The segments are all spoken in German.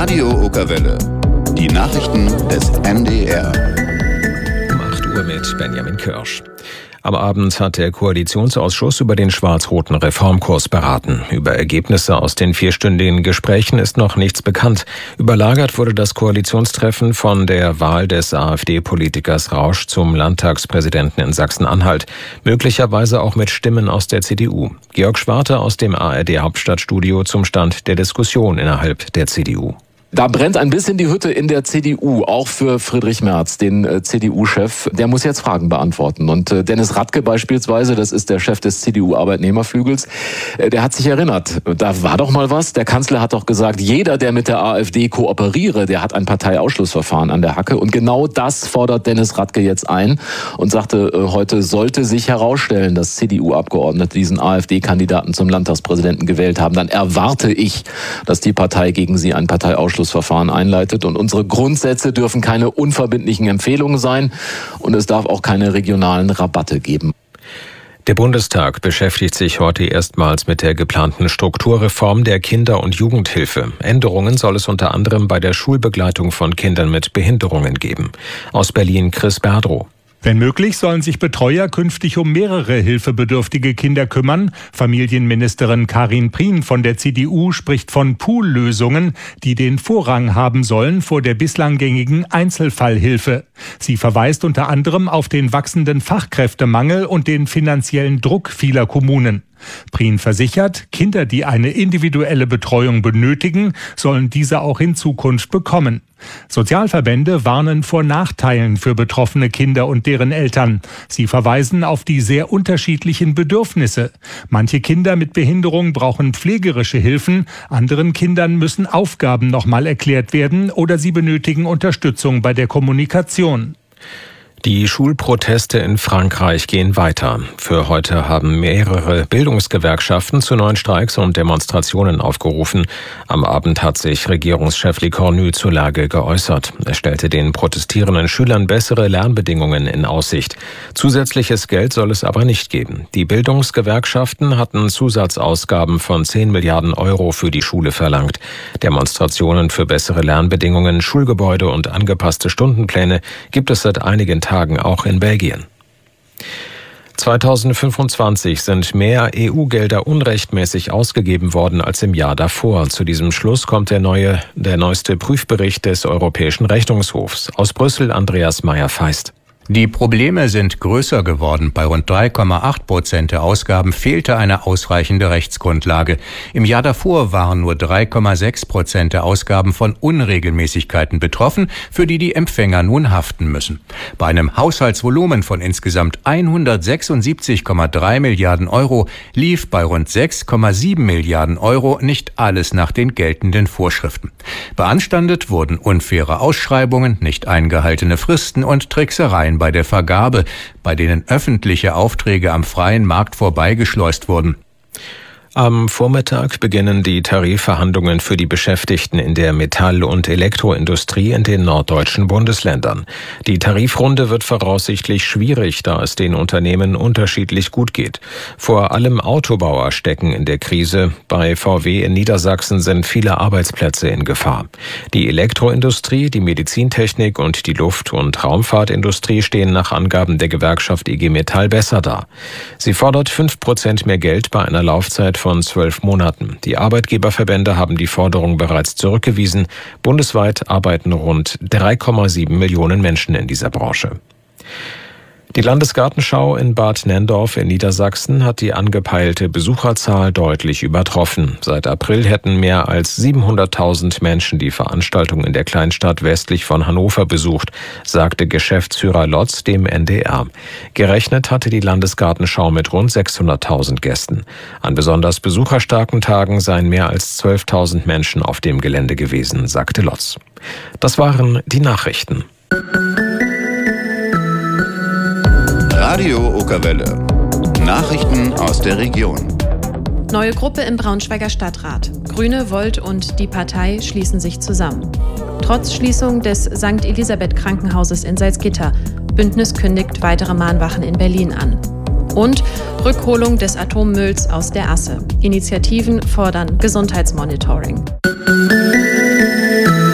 Radio Okerwelle. Die Nachrichten des NDR. Um 8 Uhr mit Benjamin Kirsch. Am Abend hat der Koalitionsausschuss über den schwarz-roten Reformkurs beraten. Über Ergebnisse aus den 4-stündigen Gesprächen ist noch nichts bekannt. Überlagert wurde das Koalitionstreffen von der Wahl des AfD-Politikers Rausch zum Landtagspräsidenten in Sachsen-Anhalt. Möglicherweise auch mit Stimmen aus der CDU. Georg Schwarte aus dem ARD-Hauptstadtstudio zum Stand der Diskussion innerhalb der CDU. Da brennt ein bisschen die Hütte in der CDU, auch für Friedrich Merz, den CDU-Chef. Der muss jetzt Fragen beantworten. Und Dennis Radke beispielsweise, das ist der Chef des CDU-Arbeitnehmerflügels, der hat sich erinnert, da war doch mal was. Der Kanzler hat doch gesagt, jeder, der mit der AfD kooperiere, der hat ein Parteiausschlussverfahren an der Hacke. Und genau das fordert Dennis Radke jetzt ein und sagte, heute sollte sich herausstellen, dass CDU-Abgeordnete diesen AfD-Kandidaten zum Landtagspräsidenten gewählt haben. Dann erwarte ich, dass die Partei gegen sie ein Parteiausschlussverfahren einleitet. Und unsere Grundsätze dürfen keine unverbindlichen Empfehlungen sein und es darf auch keine regionalen Rabatte geben. Der Bundestag beschäftigt sich heute erstmals mit der geplanten Strukturreform der Kinder- und Jugendhilfe. Änderungen soll es unter anderem bei der Schulbegleitung von Kindern mit Behinderungen geben. Aus Berlin Chris Berdrow. Wenn möglich, sollen sich Betreuer künftig um mehrere hilfebedürftige Kinder kümmern. Familienministerin Karin Prien von der CDU spricht von Poollösungen, die den Vorrang haben sollen vor der bislang gängigen Einzelfallhilfe. Sie verweist unter anderem auf den wachsenden Fachkräftemangel und den finanziellen Druck vieler Kommunen. Prien versichert, Kinder, die eine individuelle Betreuung benötigen, sollen diese auch in Zukunft bekommen. Sozialverbände warnen vor Nachteilen für betroffene Kinder und deren Eltern. Sie verweisen auf die sehr unterschiedlichen Bedürfnisse. Manche Kinder mit Behinderung brauchen pflegerische Hilfen, anderen Kindern müssen Aufgaben nochmal erklärt werden oder sie benötigen Unterstützung bei der Kommunikation. Die Schulproteste in Frankreich gehen weiter. Für heute haben mehrere Bildungsgewerkschaften zu neuen Streiks und Demonstrationen aufgerufen. Am Abend hat sich Regierungschef Lecornu zur Lage geäußert. Er stellte den protestierenden Schülern bessere Lernbedingungen in Aussicht. Zusätzliches Geld soll es aber nicht geben. Die Bildungsgewerkschaften hatten Zusatzausgaben von 10 Milliarden Euro für die Schule verlangt. Demonstrationen für bessere Lernbedingungen, Schulgebäude und angepasste Stundenpläne gibt es seit einigen Tagen auch in Belgien. 2025 sind mehr EU-Gelder unrechtmäßig ausgegeben worden als im Jahr davor. Zu diesem Schluss kommt der neueste Prüfbericht des Europäischen Rechnungshofs. Aus Brüssel Andreas Meyer-Feist. Die Probleme sind größer geworden. Bei rund 3,8% der Ausgaben fehlte eine ausreichende Rechtsgrundlage. Im Jahr davor waren nur 3,6% der Ausgaben von Unregelmäßigkeiten betroffen, für die Empfänger nun haften müssen. Bei einem Haushaltsvolumen von insgesamt 176,3 Milliarden Euro lief bei rund 6,7 Milliarden Euro nicht alles nach den geltenden Vorschriften. Beanstandet wurden unfaire Ausschreibungen, nicht eingehaltene Fristen und Tricksereien bei der Vergabe, bei denen öffentliche Aufträge am freien Markt vorbeigeschleust wurden. Am Vormittag beginnen die Tarifverhandlungen für die Beschäftigten in der Metall- und Elektroindustrie in den norddeutschen Bundesländern. Die Tarifrunde wird voraussichtlich schwierig, da es den Unternehmen unterschiedlich gut geht. Vor allem Autobauer stecken in der Krise. Bei VW in Niedersachsen sind viele Arbeitsplätze in Gefahr. Die Elektroindustrie, die Medizintechnik und die Luft- und Raumfahrtindustrie stehen nach Angaben der Gewerkschaft IG Metall besser da. Sie fordert 5% mehr Geld bei einer Laufzeit von 12 Monaten. Die Arbeitgeberverbände haben die Forderung bereits zurückgewiesen. Bundesweit arbeiten rund 3,7 Millionen Menschen in dieser Branche. Die Landesgartenschau in Bad Nenndorf in Niedersachsen hat die angepeilte Besucherzahl deutlich übertroffen. Seit April hätten mehr als 700.000 Menschen die Veranstaltung in der Kleinstadt westlich von Hannover besucht, sagte Geschäftsführer Lotz dem NDR. Gerechnet hatte die Landesgartenschau mit rund 600.000 Gästen. An besonders besucherstarken Tagen seien mehr als 12.000 Menschen auf dem Gelände gewesen, sagte Lotz. Das waren die Nachrichten. Radio Okerwelle. Nachrichten aus der Region. Neue Gruppe im Braunschweiger Stadtrat. Grüne, Volt und die Partei schließen sich zusammen. Trotz Schließung des St. Elisabeth Krankenhauses in Salzgitter. Bündnis kündigt weitere Mahnwachen in Berlin an. Und Rückholung des Atommülls aus der Asse. Initiativen fordern Gesundheitsmonitoring.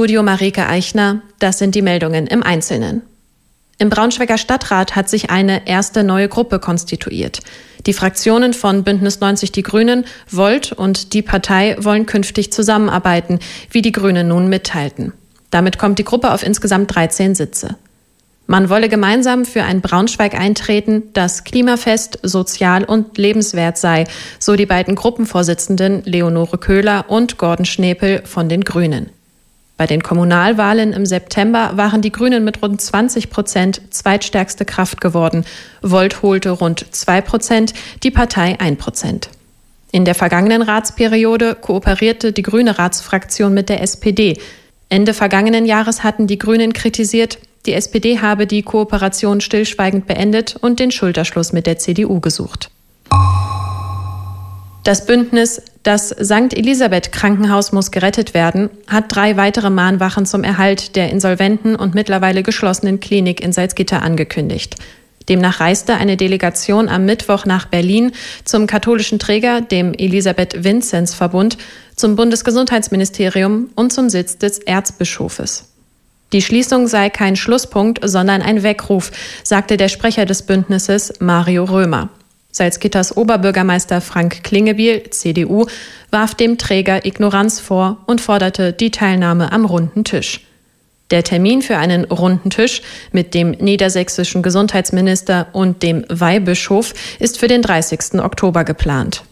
Studio Marike Eichner. Das sind die Meldungen im Einzelnen. Im Braunschweiger Stadtrat hat sich eine erste neue Gruppe konstituiert. Die Fraktionen von Bündnis 90 Die Grünen, Volt und die Partei wollen künftig zusammenarbeiten, wie die Grünen nun mitteilten. Damit kommt die Gruppe auf insgesamt 13 Sitze. Man wolle gemeinsam für ein Braunschweig eintreten, das klimafest, sozial und lebenswert sei, so die beiden Gruppenvorsitzenden Leonore Köhler und Gordon Schnepel von den Grünen. Bei den Kommunalwahlen im September waren die Grünen mit rund 20% zweitstärkste Kraft geworden. Volt holte rund 2%, die Partei 1%. In der vergangenen Ratsperiode kooperierte die grüne Ratsfraktion mit der SPD. Ende vergangenen Jahres hatten die Grünen kritisiert, die SPD habe die Kooperation stillschweigend beendet und den Schulterschluss mit der CDU gesucht. Das Bündnis Das St. Elisabeth Krankenhaus muss gerettet werden hat 3 weitere Mahnwachen zum Erhalt der insolventen und mittlerweile geschlossenen Klinik in Salzgitter angekündigt. Demnach reiste eine Delegation am Mittwoch nach Berlin zum katholischen Träger, dem Elisabeth-Vinzenz-Verbund, zum Bundesgesundheitsministerium und zum Sitz des Erzbischofes. Die Schließung sei kein Schlusspunkt, sondern ein Weckruf, sagte der Sprecher des Bündnisses Mario Römer. Salzgitters Oberbürgermeister Frank Klingebiel, CDU, warf dem Träger Ignoranz vor und forderte die Teilnahme am runden Tisch. Der Termin für einen runden Tisch mit dem niedersächsischen Gesundheitsminister und dem Weihbischof ist für den 30. Oktober geplant.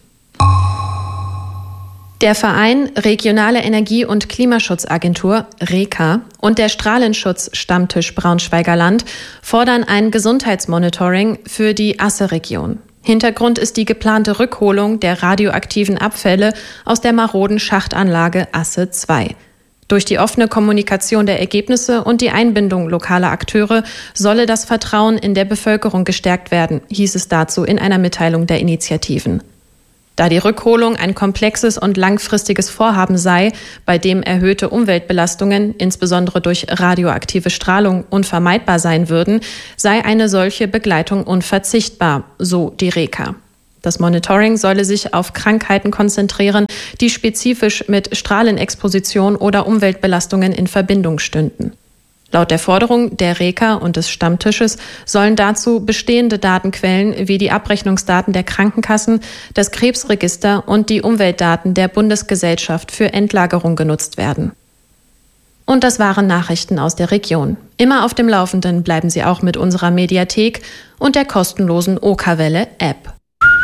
Der Verein Regionale Energie- und Klimaschutzagentur, REKA, und der Strahlenschutz-Stammtisch Braunschweiger Land fordern ein Gesundheitsmonitoring für die Asse-Region. Hintergrund ist die geplante Rückholung der radioaktiven Abfälle aus der maroden Schachtanlage Asse 2. Durch die offene Kommunikation der Ergebnisse und die Einbindung lokaler Akteure solle das Vertrauen in der Bevölkerung gestärkt werden, hieß es dazu in einer Mitteilung der Initiativen. Da die Rückholung ein komplexes und langfristiges Vorhaben sei, bei dem erhöhte Umweltbelastungen, insbesondere durch radioaktive Strahlung, unvermeidbar sein würden, sei eine solche Begleitung unverzichtbar, so die REKA. Das Monitoring solle sich auf Krankheiten konzentrieren, die spezifisch mit Strahlenexposition oder Umweltbelastungen in Verbindung stünden. Laut der Forderung der REKA und des Stammtisches sollen dazu bestehende Datenquellen wie die Abrechnungsdaten der Krankenkassen, das Krebsregister und die Umweltdaten der Bundesgesellschaft für Endlagerung genutzt werden. Und das waren Nachrichten aus der Region. Immer auf dem Laufenden bleiben Sie auch mit unserer Mediathek und der kostenlosen Okerwelle-App.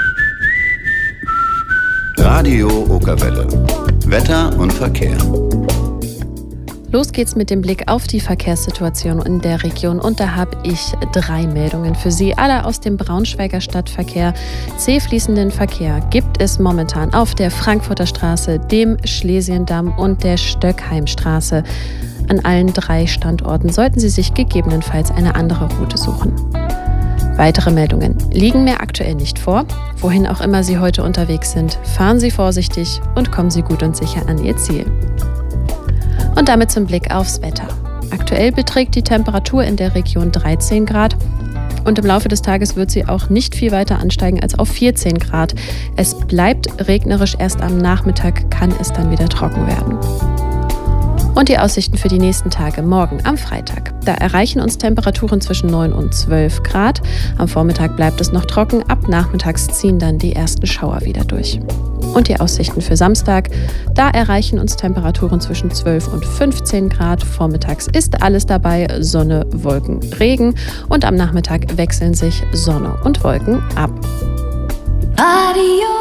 Radio Okerwelle. Wetter und Verkehr. Los geht's mit dem Blick auf die Verkehrssituation in der Region und da habe ich 3 Meldungen für Sie, alle aus dem Braunschweiger Stadtverkehr. Zähfließenden Verkehr gibt es momentan auf der Frankfurter Straße, dem Schlesiendamm und der Stöckheimstraße. An allen 3 Standorten sollten Sie sich gegebenenfalls eine andere Route suchen. Weitere Meldungen liegen mir aktuell nicht vor. Wohin auch immer Sie heute unterwegs sind, fahren Sie vorsichtig und kommen Sie gut und sicher an Ihr Ziel. Und damit zum Blick aufs Wetter. Aktuell beträgt die Temperatur in der Region 13 Grad und im Laufe des Tages wird sie auch nicht viel weiter ansteigen als auf 14 Grad. Es bleibt regnerisch, erst am Nachmittag kann es dann wieder trocken werden. Und die Aussichten für die nächsten Tage. Morgen am Freitag. Da erreichen uns Temperaturen zwischen 9 und 12 Grad. Am Vormittag bleibt es noch trocken. Ab nachmittags ziehen dann die ersten Schauer wieder durch. Und die Aussichten für Samstag. Da erreichen uns Temperaturen zwischen 12 und 15 Grad. Vormittags ist alles dabei. Sonne, Wolken, Regen. Und am Nachmittag wechseln sich Sonne und Wolken ab. Radio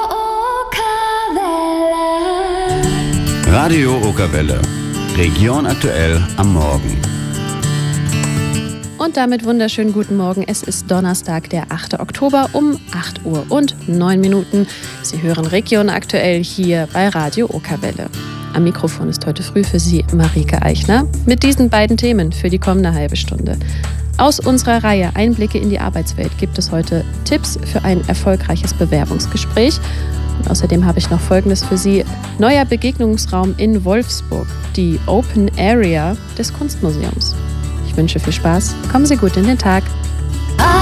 Okerwelle. Radio Okerwelle. Region aktuell am Morgen. Und damit wunderschönen guten Morgen. Es ist Donnerstag, der 8. Oktober um 8 Uhr und 9 Minuten. Sie hören Region aktuell hier bei Radio Okerwelle. Am Mikrofon ist heute früh für Sie Marike Eichner mit diesen beiden Themen für die kommende halbe Stunde. Aus unserer Reihe Einblicke in die Arbeitswelt gibt es heute Tipps für ein erfolgreiches Bewerbungsgespräch. Und außerdem habe ich noch Folgendes für Sie. Neuer Begegnungsraum in Wolfsburg, die Open Area des Kunstmuseums. Ich wünsche viel Spaß. Kommen Sie gut in den Tag.